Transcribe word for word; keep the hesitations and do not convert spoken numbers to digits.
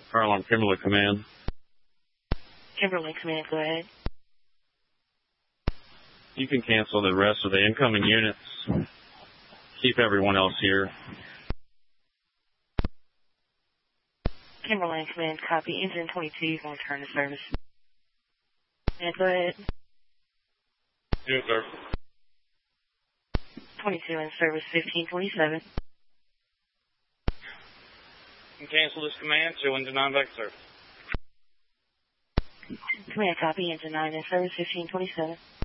Fire alarm Kimberly Command. Kimberly Command, go ahead. You can cancel the rest of the incoming units. Keep everyone else here. Kimberly Command, copy. Engine twenty-two, you can return to service. Yeah, go ahead. Yes, sir. twenty-two in service, fifteen twenty-seven. You can cancel this command, show engine nine back, sir. Command, copy. Engine nine in service, fifteen twenty-seven.